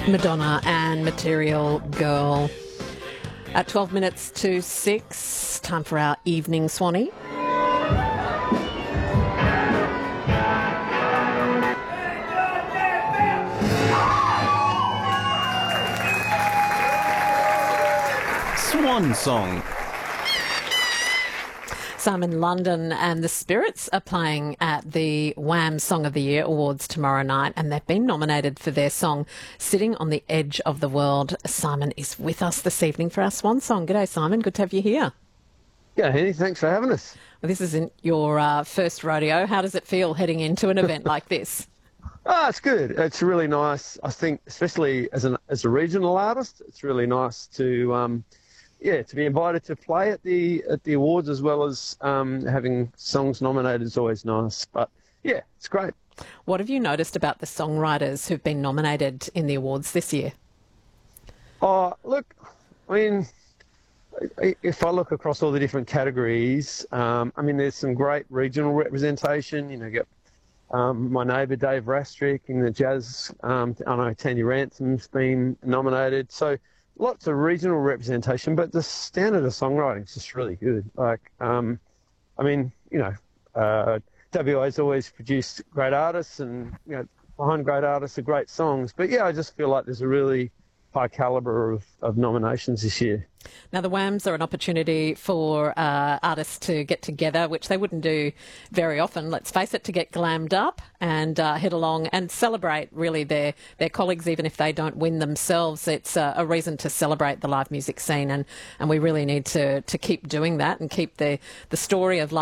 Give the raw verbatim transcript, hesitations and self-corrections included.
Madonna and Material Girl. At twelve minutes to six, time for our evening Swanee. Swan Song. Simon London and the Spirits are playing at the Wham Song of the Year Awards tomorrow night, and they've been nominated for their song Sitting on the Edge of the World. Simon is with us this evening for our Swan Song. G'day, Simon. Good to have you here. Yeah, Henny, thanks for having us. Well, this isn't your uh, first rodeo. How does it feel heading into an event like this? Oh, it's good. It's really nice. I think, especially as an as a regional artist, it's really nice to um, yeah to be invited to play at the at the awards, as well as um, having songs nominated is always nice. But yeah, it's great. What have you noticed about the songwriters who've been nominated in the awards this year? Oh, look, I mean, if I look across all the different categories, um, I mean, there's some great regional representation. You know, you get um, my neighbour Dave Rastrick in the jazz. Um, I know Tanya Ransom's been nominated. So lots of regional representation, but the standard of songwriting is just really good. Like, um, I mean, you know, uh, W A's always produced great artists, and you know, behind great artists are great songs. But yeah, I just feel like there's a really high calibre of, of nominations this year. Now, the Whams are an opportunity for uh, artists to get together, which they wouldn't do very often, let's face it, to get glammed up and uh, head along and celebrate, really, their, their colleagues, even if they don't win themselves. It's uh, a reason to celebrate the live music scene, and, and we really need to, to keep doing that and keep the, the story of live